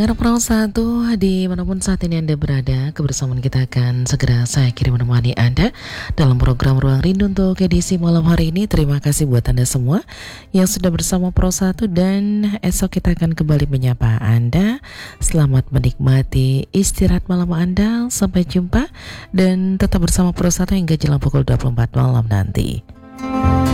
Para Pro 1 dimanapun saat ini Anda berada, kebersamaan kita akan segera saya kirim menemani Anda dalam program Ruang Rindu untuk edisi malam hari ini. Terima kasih buat Anda semua yang sudah bersama Pro 1 dan esok kita akan kembali menyapa Anda. Selamat menikmati istirahat malam Anda, sampai jumpa dan tetap bersama Pro 1 hingga jelang pukul 24 malam nanti.